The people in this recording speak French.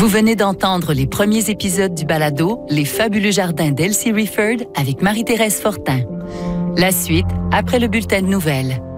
Vous venez d'entendre les premiers épisodes du balado Les fabuleux jardins d'Elsie Rifford avec Marie-Thérèse Fortin. La suite, après le bulletin de nouvelles.